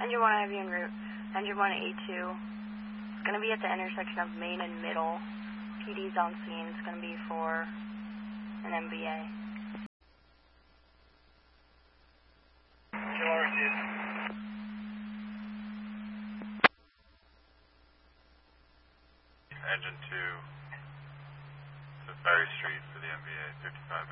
Engine 1, I have you en route. Engine 1 A2. It's going to be at the intersection of Main and Middle. PD's on scene. It's going to be for an MVA. Engine 2 to Ferry Street for the MVA, 55